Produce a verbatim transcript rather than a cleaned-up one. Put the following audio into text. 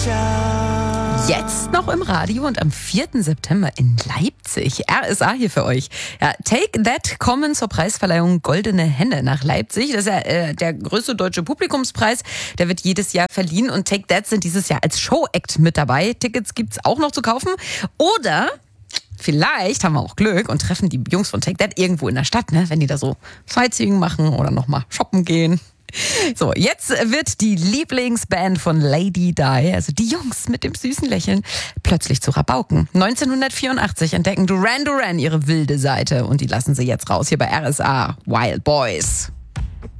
Jetzt noch im Radio und am vierten September in Leipzig. R S A hier für euch. Ja, Take That kommen zur Preisverleihung Goldene Henne nach Leipzig. Das ist ja äh, der größte deutsche Publikumspreis. Der wird jedes Jahr verliehen und Take That sind dieses Jahr als Show-Act mit dabei. Tickets gibt's auch noch zu kaufen. Oder vielleicht haben wir auch Glück und treffen die Jungs von Take That irgendwo in der Stadt, ne? Wenn die da so Sightseeing machen oder nochmal shoppen gehen. So, jetzt wird die Lieblingsband von Lady Di, also die Jungs mit dem süßen Lächeln, plötzlich zu Rabauken. neunzehnhundertvierundachtzig entdecken Duran Duran ihre wilde Seite und die lassen sie jetzt raus hier bei R S A. Wild Boys.